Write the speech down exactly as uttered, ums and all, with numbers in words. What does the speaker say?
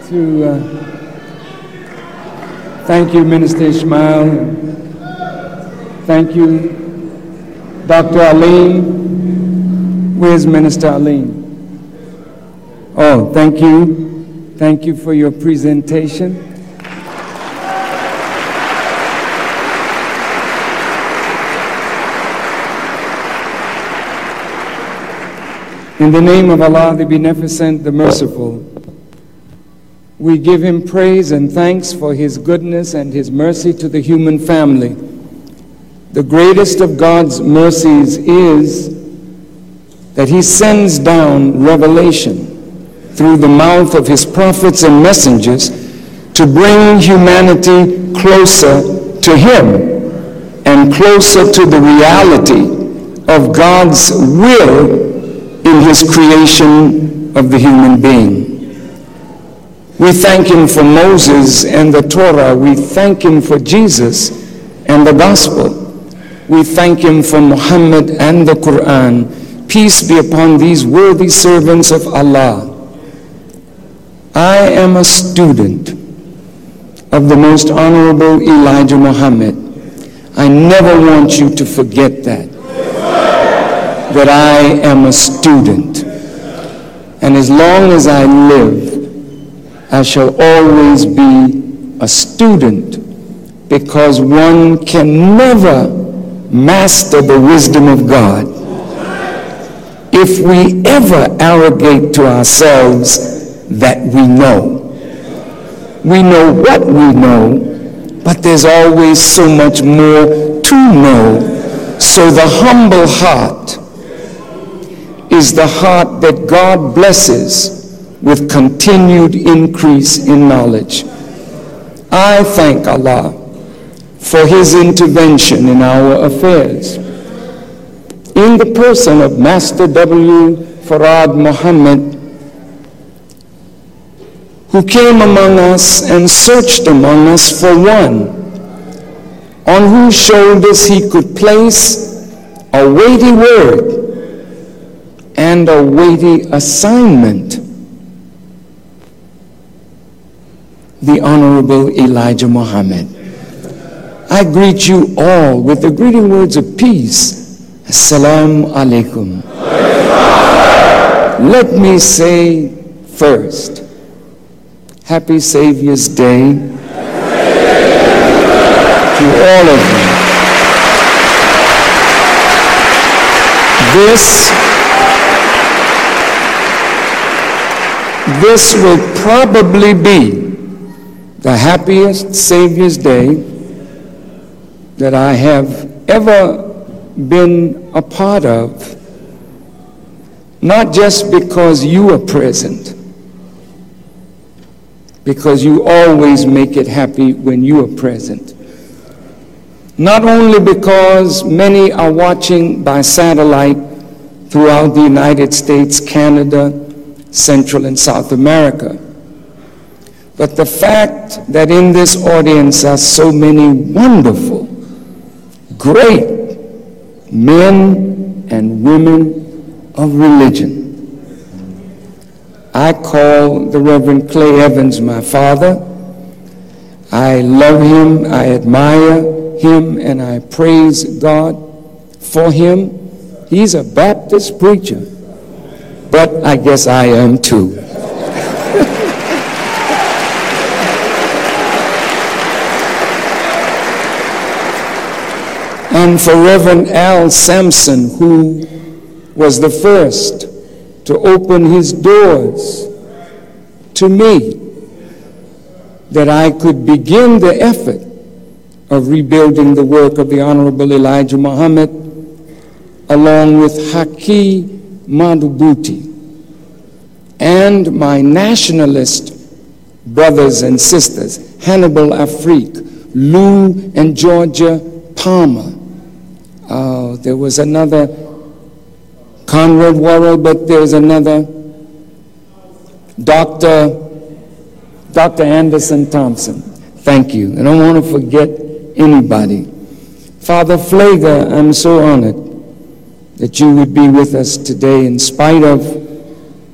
to uh, thank you, Minister Ishmael. Thank you, Doctor Aline. Where's Minister Aline? Oh, thank you. Thank you for your presentation. In the name of Allah, the Beneficent, the Merciful, we give Him praise and thanks for His goodness and His mercy to the human family. The greatest of God's mercies is that He sends down revelation through the mouth of His prophets and messengers to bring humanity closer to Him and closer to the reality of God's will in His creation of the human being. We thank Him for Moses and the Torah. We thank Him for Jesus and the gospel. We thank Him for Muhammad and the Quran. Peace be upon these worthy servants of Allah. I am a student of the most honorable Elijah Muhammad. I never want you to forget that. That I am a student. And as long as I live, I shall always be a student, because one can never master the wisdom of God if we ever arrogate to ourselves that we know. We know what we know, but there's always so much more to know. So the humble heart is the heart that God blesses with continued increase in knowledge. I thank Allah for His intervention in our affairs. In the person of Master W. Farad Muhammad, who came among us and searched among us for one on whose shoulders he could place a weighty word and a weighty assignment, the Honorable Elijah Muhammad. I greet you all with the greeting words of peace. Assalamu alaikum. Let me say first, Happy Savior's Day to all of you. This This will probably be the happiest Savior's Day that I have ever been a part of, not just because you are present, because you always make it happy when you are present. Not only because many are watching by satellite throughout the United States, Canada, Central and South America, but the fact that in this audience are so many wonderful, great men and women of religion. I call the Reverend Clay Evans my father. I love him, I admire him, and I praise God for him. He's a Baptist preacher, but I guess I am too. And for Reverend Al Sampson, who was the first to open his doors to me, that I could begin the effort of rebuilding the work of the Honorable Elijah Muhammad, along with Haki Madhubuti and my nationalist brothers and sisters, Hannibal Afrique, Lou and Georgia Palmer. Uh, there was another, Conrad Worrell, but there's another, Doctor Doctor Anderson Thompson. Thank you. I don't want to forget anybody. Father Flager, I'm so honored that you would be with us today in spite of